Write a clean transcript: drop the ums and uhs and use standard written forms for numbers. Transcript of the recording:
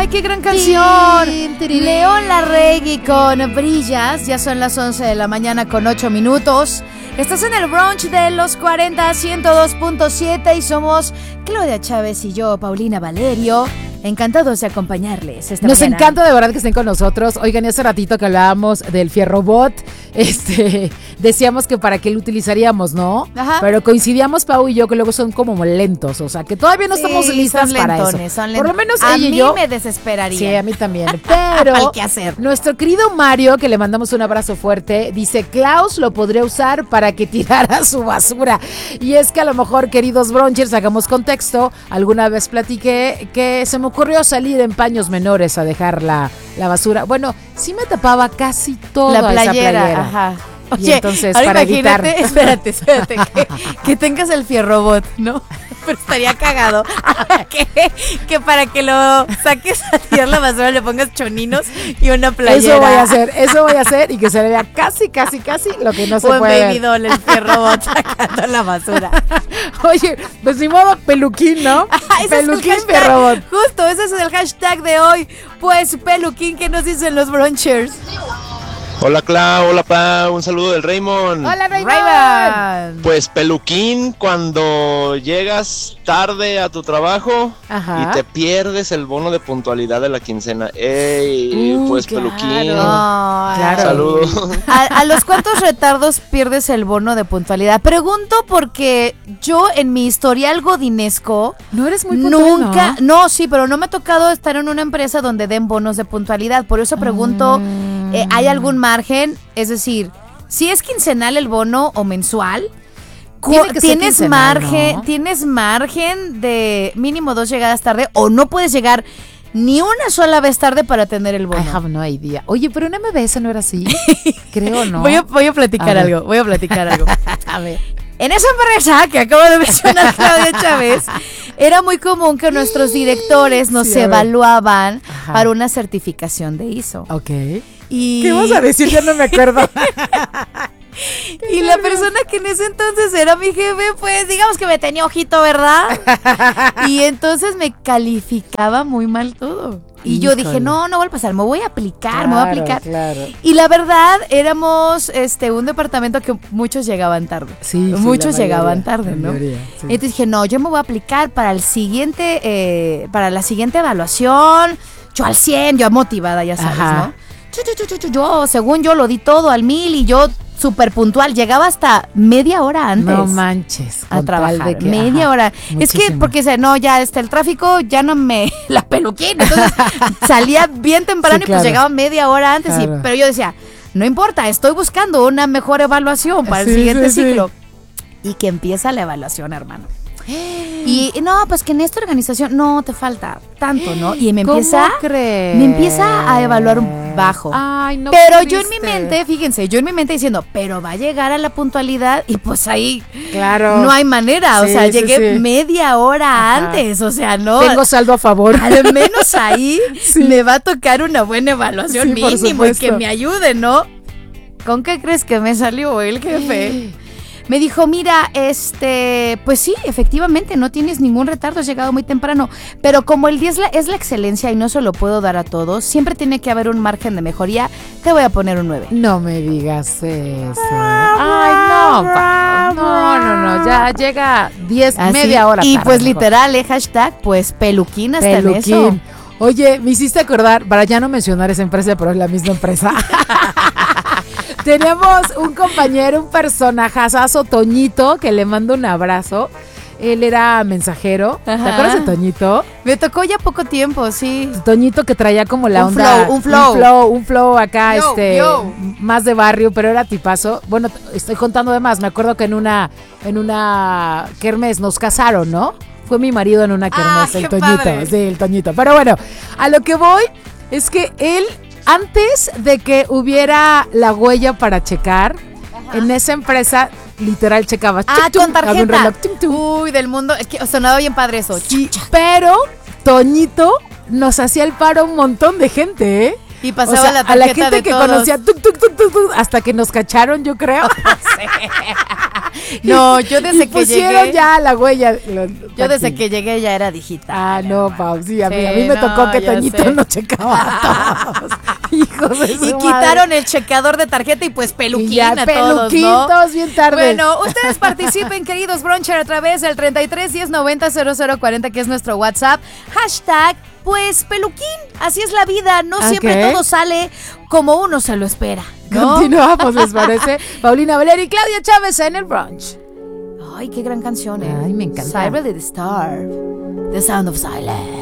¡Ay, qué gran canción! León Larregui con Brillas. Ya son las 11 de la mañana con 8 minutos. Estás en el brunch de los 40, 102.7 y somos Claudia Chávez y yo, Paulina Valerio. Encantados de acompañarles esta Nos mañana. encanta de verdad que estén con nosotros. Oigan, y hace ratito que hablábamos del Fierrobot, decíamos que para qué lo utilizaríamos, ¿no? Ajá. Pero coincidíamos, Pau y yo, que luego son como lentos, o sea, que todavía no estamos listas para eso. Por lo menos a ella y mí yo. me desesperaría. Sí, a mí también. Pero ¿Qué hacer? Nuestro querido Mario, que le mandamos un abrazo fuerte, dice, Klaus lo podría usar para que tirara su basura. Y es que a lo mejor, queridos brunchers, hagamos contexto. Alguna vez platiqué que se me ocurrió salir en paños menores a dejar la basura. Bueno, sí me tapaba casi toda La esa playera. Ajá. Y Oye, entonces, ahora para imagínate, evitar. espérate, que tengas el Fierrobot, ¿no? Pero estaría cagado que para que lo saques a tirar la basura le pongas choninos y una playera. Eso voy a hacer y que se le vea casi lo que no se o puede en Baby ver. Doll, el Fierrobot sacando la basura. Oye, pues ni modo peluquín, ¿no? Ese Peluquín es el hashtag, Fierrobot. justo, ese es el hashtag de hoy. Pues peluquín, ¿qué nos dicen los brunchers? Hola Clau, hola Pa, un saludo del Raymond. Hola, Raymond. Pues peluquín cuando llegas tarde a tu trabajo. Ajá. Y te pierdes el bono de puntualidad de la quincena. ¡Ey! Pues claro. peluquín. Claro. Saludos. ¿A los cuántos retardos pierdes el bono de puntualidad? Pregunto porque yo en mi historial godinesco No eres muy puntual, nunca, no, sí, pero no me ha tocado estar en una empresa donde den bonos de puntualidad. Por eso pregunto, ¿hay algún margen? Es decir, si es quincenal el bono o mensual, Tiene que ser ¿tienes quincenal, margen, ¿no? tienes margen de mínimo 2 llegadas tarde o no puedes llegar ni una sola vez tarde para tener el bono? I have no idea. Oye, pero en MBS no era así. Creo, ¿no? Voy a platicar A ver. algo, A ver. En esa empresa que acabo de mencionar Claudia Chávez, era muy común que nuestros directores nos Sí, a ver. evaluaban Ajá. para una certificación de ISO. Ok. Y, ¿Qué vas a decir? Ya no me acuerdo. y la persona que en ese entonces era mi jefe, pues digamos que me tenía ojito, ¿verdad? Y entonces me calificaba muy mal todo. Y yo dije, Híjole. no voy a pasar, me voy a aplicar. Claro. Y la verdad, éramos un departamento que muchos llegaban tarde. Sí, muchos la mayoría, llegaban tarde, la ¿no? mayoría, sí. Entonces dije, no, yo me voy a aplicar para la siguiente evaluación. Yo al 100, yo motivada, ya sabes, Ajá. ¿no? Yo, según yo, lo di todo al 1000 y yo súper puntual. Llegaba hasta media hora antes. No manches. A con trabajar, tal de que- media ajá, hora. Es que muchísimo. porque no, ya el tráfico ya no me la peluquín. Entonces salía bien temprano Sí, y pues claro. llegaba media hora antes. Claro. Pero yo decía, no importa, estoy buscando una mejor evaluación para el Sí, siguiente sí, sí. ciclo. Y que empieza la evaluación, hermano. Y no, pues que en esta organización no te falta tanto, ¿no? Y me empieza a evaluar bajo. Ay, no. Pero qué yo en mi triste. mente, fíjense, diciendo, pero va a llegar a la puntualidad y pues ahí Claro. no hay manera, o Sí, sea, sí, llegué sí. media hora Ajá. antes, o sea, no. Tengo saldo a favor. Al menos ahí Sí. me va a tocar una buena evaluación Sí, por mínimo y supuesto. que me ayude, ¿no? ¿Con qué crees que me salió el jefe? Me dijo, mira, pues sí, efectivamente, no tienes ningún retardo, has llegado muy temprano, pero como el 10 es la excelencia y no se lo puedo dar a todos, siempre tiene que haber un margen de mejoría, te voy a poner un 9. No me digas eso. Ay, no, no, ya llega 10, Así, media hora y tarde, pues mejor. literal, hashtag, pues peluquín hasta en eso. Peluquín. Oye, me hiciste acordar, para ya no mencionar esa empresa, pero es la misma empresa. Tenemos un compañero, un personajazazo, Toñito, que le mando un abrazo. Él era mensajero. Ajá. ¿Te acuerdas de Toñito? Me tocó ya poco tiempo, sí. Toñito que traía como la Un onda. flow. Un flow acá, Yo. más de barrio, pero era tipazo. Bueno, estoy contando de más. Me acuerdo que en una kermés nos casaron, ¿no? Fue mi marido en una kermés, el qué Toñito. padre. Sí, el Toñito. Pero bueno, a lo que voy es que él, antes de que hubiera la huella para checar, en esa empresa, literal checaba. Ah, tum, con tum, había un tarjeta. reloj, tum, tum. Uy, del mundo. Es que sonaba bien padre eso. Sí, pero Toñito nos hacía el paro a un montón de gente, ¿eh? Y pasaba O sea, la a la tarjeta gente de que todos. conocía, tuc, tuc, tuc, tuc, tuc, hasta que nos cacharon, yo creo. No, yo desde que pusieron llegué. ya la huella. Yo desde que llegué ya era digital. Ah, no, Pau, sí, a mí Sí, me tocó que ya Toñito sé. no checaba a todos. Hijos de su Y madre. quitaron el chequeador de tarjeta y pues peluquín Y ya, a todos, peluquín, ¿no? todos bien tarde. Bueno, ustedes participen, queridos Broncher, a través del 33 10 90 0040, que es nuestro WhatsApp. Hashtag, pues, peluquín. Así es la vida. No siempre Ok. todo sale como uno se lo espera, ¿no? Continuamos, ¿les parece? Paulina Valeri y Claudia Chávez en el brunch. Ay, qué gran canción, ¿eh? Ay, me encanta. Cyber the Star. The Sound of Silence.